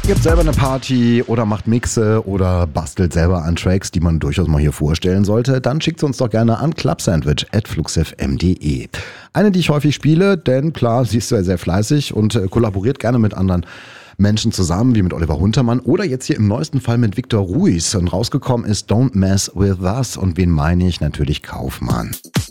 Ihr habt selber eine Party oder macht Mixe oder bastelt selber an Tracks, die man durchaus mal hier vorstellen sollte, dann schickt sie uns doch gerne an clubsandwich@fluxfm.de. Eine, die ich häufig spiele, denn klar, sie ist sehr, sehr fleißig und kollaboriert gerne mit anderen Menschen zusammen, wie mit Oliver Huntermann oder jetzt hier im neuesten Fall mit Victor Ruiz. Und rausgekommen ist Don't Mess With Us. Und wen meine ich? Natürlich Kaufmann.